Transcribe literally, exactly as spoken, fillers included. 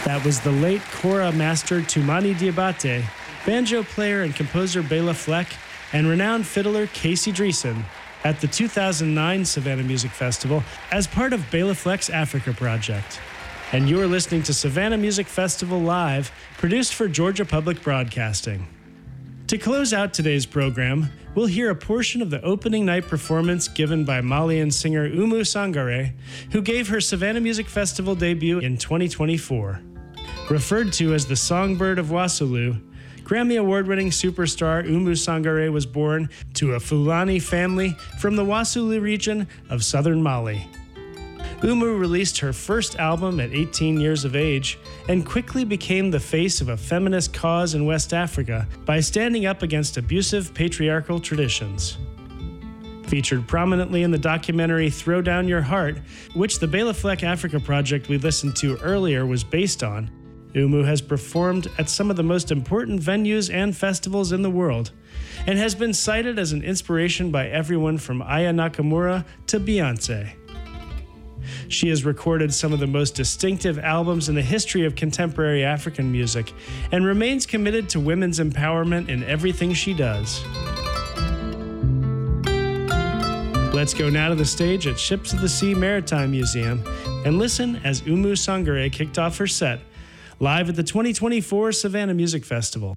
That was the late Kora master Toumani Diabate, banjo player and composer Bela Fleck, and renowned fiddler Casey Dreesen at the two thousand nine Savannah Music Festival as part of Bela Fleck's Africa Project. And you're listening to Savannah Music Festival Live, produced for Georgia Public Broadcasting. To close out today's program, we'll hear a portion of the opening night performance given by Malian singer Oumou Sangaré, who gave her Savannah Music Festival debut in twenty twenty-four. Referred to as the Songbird of Wassoulou, Grammy Award-winning superstar Oumou Sangaré was born to a Fulani family from the Wassoulou region of southern Mali. Oumou released her first album at eighteen years of age and quickly became the face of a feminist cause in West Africa by standing up against abusive patriarchal traditions. Featured prominently in the documentary Throw Down Your Heart, which the Bela Fleck Africa Project we listened to earlier was based on, Oumou has performed at some of the most important venues and festivals in the world and has been cited as an inspiration by everyone from Aya Nakamura to Beyoncé. She has recorded some of the most distinctive albums in the history of contemporary African music and remains committed to women's empowerment in everything she does. Let's go now to the stage at Ships of the Sea Maritime Museum and listen as Oumou Sangaré kicked off her set live at the twenty twenty-four Savannah Music Festival.